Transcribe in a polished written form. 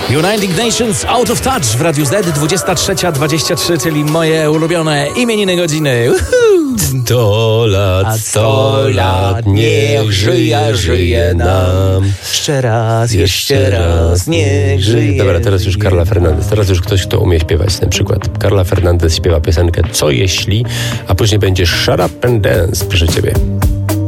United Nations Out of Touch w Radiu Z, 23:23, czyli moje ulubione imieniny godziny. 100 lat, niech żyje nam. Jeszcze raz, niech żyje. Dobra, teraz już Carla Fernandez. Teraz już ktoś, kto umie śpiewać. Na przykład Carla Fernandez śpiewa piosenkę Co jeśli, a później będzie Shut Up and Dance, proszę ciebie.